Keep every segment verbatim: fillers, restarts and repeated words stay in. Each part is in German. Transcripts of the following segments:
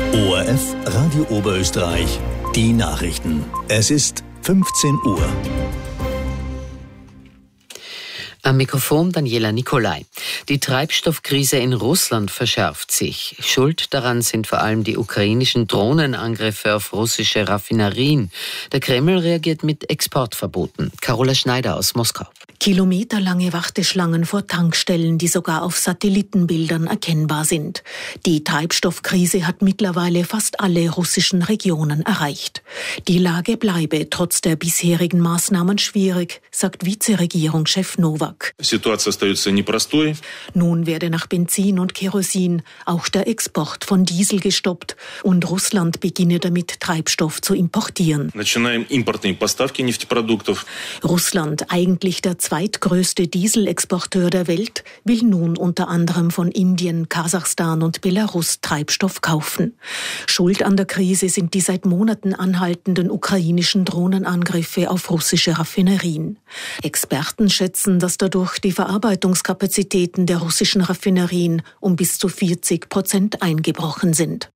O R F Radio Oberösterreich, die Nachrichten. Es ist fünfzehn Uhr. Am Mikrofon Daniela Nicolai. Die Treibstoffkrise in Russland verschärft sich. Schuld daran sind vor allem die ukrainischen Drohnenangriffe auf russische Raffinerien. Der Kreml reagiert mit Exportverboten. Carola Schneider aus Moskau. Kilometerlange Warteschlangen vor Tankstellen, die sogar auf Satellitenbildern erkennbar sind. Die Treibstoffkrise hat mittlerweile fast alle russischen Regionen erreicht. Die Lage bleibe trotz der bisherigen Maßnahmen schwierig, sagt Vizeregierungschef Nowak. Nun werde nach Benzin und Kerosin auch der Export von Diesel gestoppt und Russland beginne damit, Treibstoff zu importieren. Russland, eigentlich der zweitgrößte Dieselexporteur der Welt, will nun unter anderem von Indien, Kasachstan und Belarus Treibstoff kaufen. Schuld an der Krise sind die seit Monaten anhaltenden ukrainischen Drohnenangriffe auf russische Raffinerien. Experten schätzen, dass dadurch die Verarbeitungskapazitäten der russischen Raffinerien um bis zu vierzig Prozent eingebrochen sind.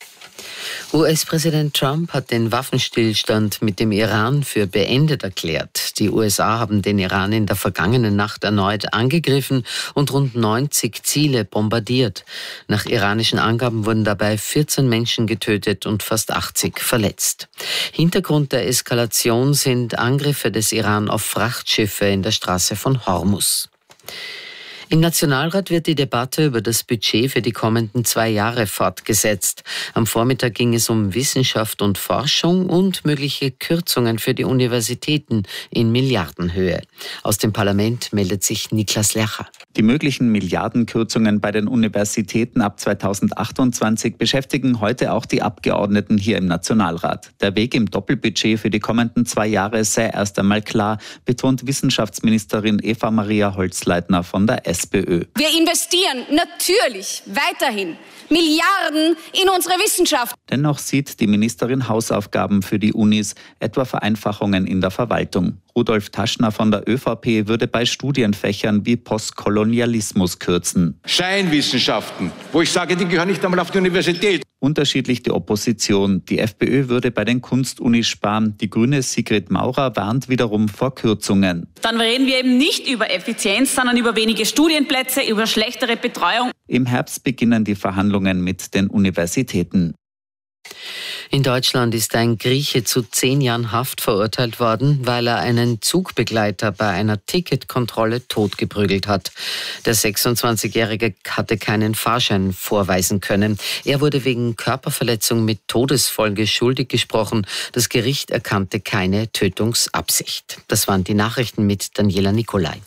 U S-Präsident Trump hat den Waffenstillstand mit dem Iran für beendet erklärt. Die U S A haben den Iran in der vergangenen Nacht erneut angegriffen und rund neunzig Ziele bombardiert. Nach iranischen Angaben wurden dabei vierzehn Menschen getötet und fast achtzig verletzt. Hintergrund der Eskalation sind Angriffe des Iran auf Frachtschiffe in der Straße von Hormuz. Im Nationalrat wird die Debatte über das Budget für die kommenden zwei Jahre fortgesetzt. Am Vormittag ging es um Wissenschaft und Forschung und mögliche Kürzungen für die Universitäten in Milliardenhöhe. Aus dem Parlament meldet sich Niklas Lercher. Die möglichen Milliardenkürzungen bei den Universitäten ab zweitausendachtundzwanzig beschäftigen heute auch die Abgeordneten hier im Nationalrat. Der Weg im Doppelbudget für die kommenden zwei Jahre sei erst einmal klar, betont Wissenschaftsministerin Eva Maria Holzleitner von der SPÖ. Wir investieren natürlich weiterhin Milliarden in unsere Wissenschaft. Dennoch sieht die Ministerin Hausaufgaben für die Unis, etwa Vereinfachungen in der Verwaltung. Rudolf Taschner von der ÖVP würde bei Studienfächern wie Postkolonialismus kürzen. Scheinwissenschaften, wo ich sage, die gehören nicht einmal auf die Universität. Unterschiedlich die Opposition. Die FPÖ würde bei den Kunstunis sparen. Die grüne Sigrid Maurer warnt wiederum vor Kürzungen. Dann reden wir eben nicht über Effizienz, sondern über wenige Studienplätze, über schlechtere Betreuung. Im Herbst beginnen die Verhandlungen mit den Universitäten. In Deutschland ist ein Grieche zu zehn Jahren Haft verurteilt worden, weil er einen Zugbegleiter bei einer Ticketkontrolle totgeprügelt hat. Der sechsundzwanzigjährige hatte keinen Fahrschein vorweisen können. Er wurde wegen Körperverletzung mit Todesfolge schuldig gesprochen. Das Gericht erkannte keine Tötungsabsicht. Das waren die Nachrichten mit Daniela Nicolai.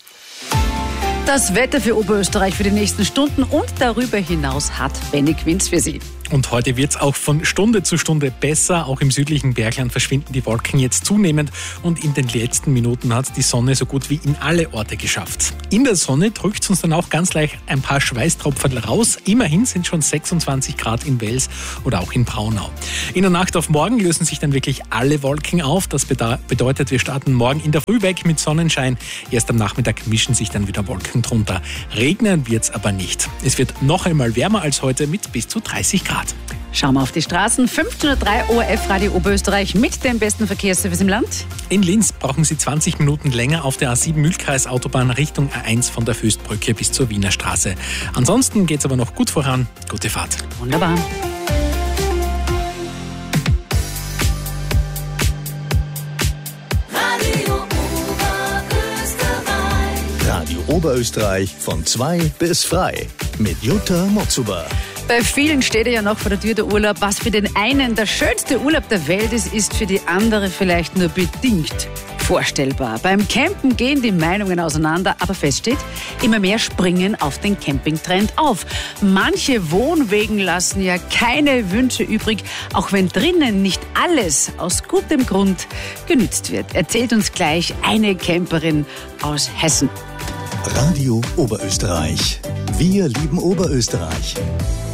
Das Wetter für Oberösterreich für die nächsten Stunden und darüber hinaus hat Benny Quinz für Sie. Und heute wird es auch von Stunde zu Stunde besser. Auch im südlichen Bergland verschwinden die Wolken jetzt zunehmend und in den letzten Minuten hat die Sonne so gut wie in alle Orte geschafft. In der Sonne drückt es uns dann auch ganz leicht ein paar Schweißtropfen raus. Immerhin sind schon sechsundzwanzig Grad in Wels oder auch in Braunau. In der Nacht auf morgen lösen sich dann wirklich alle Wolken auf. Das bedeutet, wir starten morgen in der Früh weg mit Sonnenschein. Erst am Nachmittag mischen sich dann wieder Wolken drunter. Regnen wird es aber nicht. Es wird noch einmal wärmer als heute mit bis zu dreißig Grad. Schauen wir auf die Straßen. fünfzehn Uhr drei O R F Radio Oberösterreich mit dem besten Verkehrsservice im Land. In Linz brauchen Sie zwanzig Minuten länger auf der A sieben Mühlkreisautobahn Richtung A eins von der Föstbrücke bis zur Wiener Straße. Ansonsten geht es aber noch gut voran. Gute Fahrt. Wunderbar. Radio Oberösterreich von zwei bis frei mit Jutta Motzuber. Bei vielen steht ja noch vor der Tür der Urlaub. Was für den einen der schönste Urlaub der Welt ist, ist für die andere vielleicht nur bedingt vorstellbar. Beim Campen gehen die Meinungen auseinander, aber fest steht, immer mehr springen auf den Campingtrend auf. Manche Wohnwegen lassen ja keine Wünsche übrig, auch wenn drinnen nicht alles aus gutem Grund genützt wird. Erzählt uns gleich eine Camperin aus Hessen. Radio Oberösterreich. Wir lieben Oberösterreich.